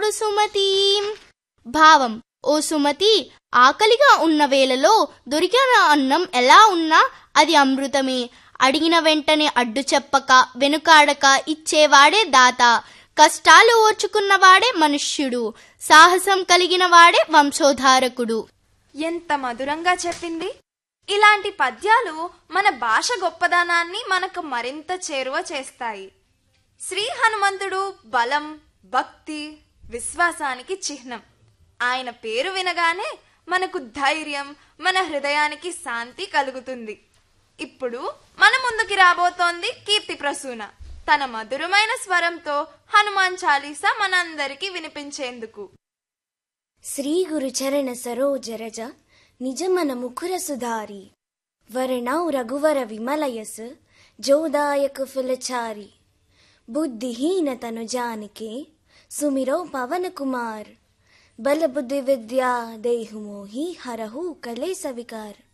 చూడు సుమతి. భావం: ఓ సుమతి, ఆకలిగా ఉన్న వేళలో దొరికిన అన్నం ఎలా ఉన్నా అది అమృతమే. అడిగిన వెంటనే అడ్డు చెప్పక వెనుకాడక ఇచ్చేవాడే దాత. కష్టాలు ఓర్చుకున్నవాడే మనుష్యుడు. సాహసం కలిగిన వాడే వంశోద్ధారకుడు. ఎంత మధురంగా చెప్పింది. ఇలాంటి పద్యాలు మన భాష గొప్పదనాన్ని మనకు మరింత చేరువ చేస్తాయి. శ్రీ హనుమంతుడు బలం, భక్తి, విశ్వాసానికి చిహ్నం. ఆయన పేరు వినగానే మనకు ధైర్యం, మన హృదయానికి శాంతి కలుగుతుంది. ఇప్పుడు మన ముందుకి రాబోతోంది కీర్తి ప్రసూన తన మధురమైన స్వరంతో హనుమాన్ చాలీసా మనందరికీ వినిపించేందుకు. శ్రీ గురు చరణ సరోజ రజ నిజ మన ముఖుర సుధారి వరణౌ రఘువర విమలయస్ జోదాయక ఫులచారి బుద్ధిహీన తను జానకే సుమిరో పవన కుమార్ బల బుద్ధి విద్యా దేహు మోహి హరహు కలేస వికార్.